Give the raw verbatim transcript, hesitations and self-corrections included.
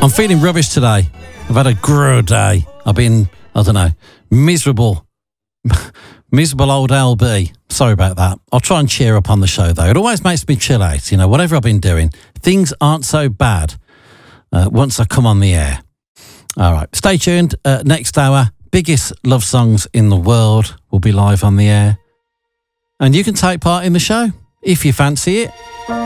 I'm feeling rubbish today. I've had a grud day. I've been, I don't know, miserable. Miserable old L B. Sorry about that. I'll try and cheer up on the show, though. It always makes me chill out, you know, whatever I've been doing. Things aren't so bad uh, once I come on the air. All right, stay tuned. Uh, next hour, biggest love songs in the world will be live on the air. And you can take part in the show if you fancy it.